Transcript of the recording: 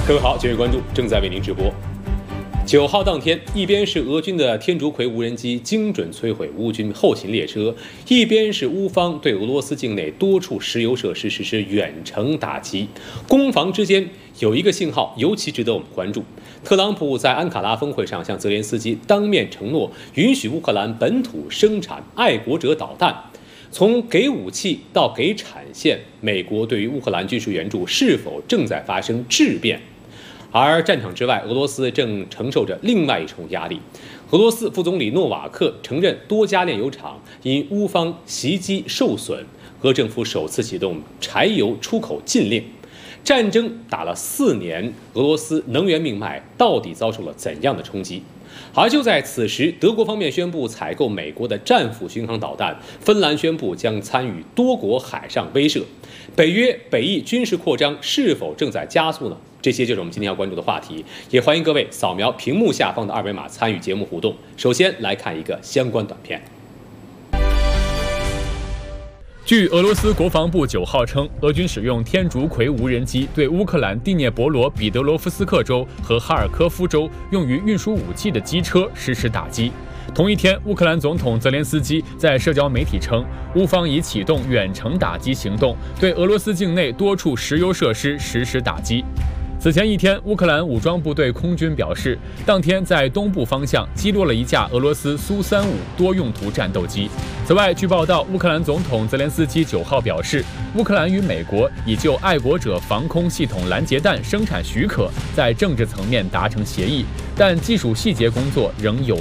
各位好，今日关注正在为您直播。9号当天，一边是俄军的天竺葵无人机精准摧毁乌军后勤列车，一边是乌方对俄罗斯境内多处石油设施实施远程打击。攻防之间有一个信号尤其值得我们关注：特朗普在安卡拉峰会上向泽连斯基当面承诺，允许乌克兰本土生产爱国者导弹。从给武器到给产线，美国对于乌克兰军事援助是否正在发生质变？而战场之外，俄罗斯正承受着另外一重压力。俄罗斯副总理诺瓦克承认多家炼油厂因乌方袭击受损，俄政府首次启动柴油出口禁令。战争打了4年，俄罗斯能源命脉到底遭受了怎样的冲击？而就在此时，德国方面宣布采购美国的战斧巡航导弹，芬兰宣布将参与多国海上威慑。北约、北翼军事扩张是否正在加速呢？这些就是我们今天要关注的话题，也欢迎各位扫描屏幕下方的2维码参与节目互动。首先来看一个相关短片。 据俄罗斯国防部9号称，俄军使用天竺葵无人机对乌克兰第聂伯罗彼得罗夫斯克州和哈尔科夫州用于运输武器的机车实施打击。同一天，乌克兰总统泽连斯基在社交媒体称，乌方已启动远程打击行动，对俄罗斯境内多处石油设施实施打击。此前一天，乌克兰武装部队空军表示，当天在东部方向击落了一架俄罗斯苏35多用途战斗机。此外，据报道，乌克兰总统泽连斯基9号表示，乌克兰与美国已就爱国者防空系统拦截弹生产许可在政治层面达成协议，但技术细节工作仍有